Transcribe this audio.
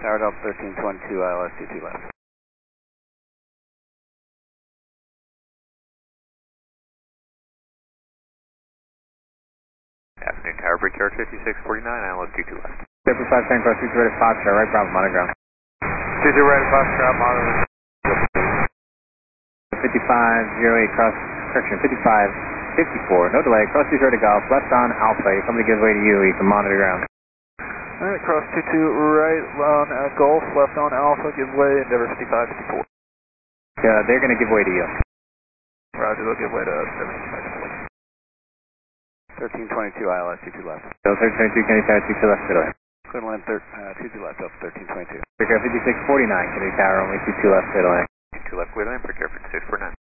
Tower Delta 1322, ILS 22 left. Afternoon, Tower Bridge Tower 5649, ILS 22 left. Paper 5 San Cross 2 ready Foxtrot, right Bravo, monogram. 22 ready Foxtrot, monogram. 5508 cross, correction, 5554, no delay, cross 2 ready Golf, left on Alpha, if somebody gives way to you, you can monitor ground. Alright, cross 22 right on Golf, left on Alpha, give way, Endeavor 5554. Yeah, they're going to give way to you. Roger, they'll give way to us, 1322, ILS 22 left. So 1322, Kennedy Tower 22 left, delay. Equivalent 22 left, Delta 1322. Breaker 5649, Kennedy Tower only 22 left, delay. 22 left, clear land, Breaker 5649.